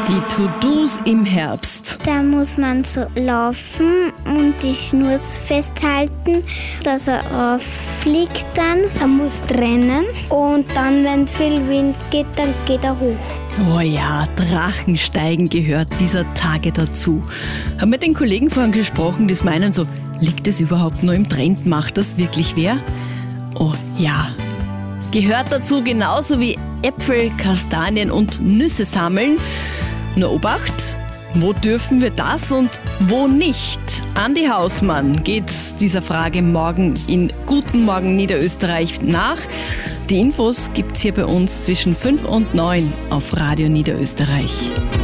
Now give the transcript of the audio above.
Die To-Dos im Herbst. Da muss man so laufen und die Schnur festhalten, dass er auffliegt dann. Er muss trennen und dann, wenn viel Wind geht, dann geht er hoch. Oh ja, Drachensteigen gehört dieser Tage dazu. Haben mit den Kollegen vorhin gesprochen, die meinen so, liegt es überhaupt nur im Trend, macht das wirklich wer? Oh ja, gehört dazu genauso wie Äpfel, Kastanien und Nüsse sammeln. Nur Obacht, wo dürfen wir das und wo nicht? Andi Hausmann geht dieser Frage morgen in Guten Morgen Niederösterreich nach. Die Infos gibt's hier bei uns zwischen 5 und 9 auf Radio Niederösterreich.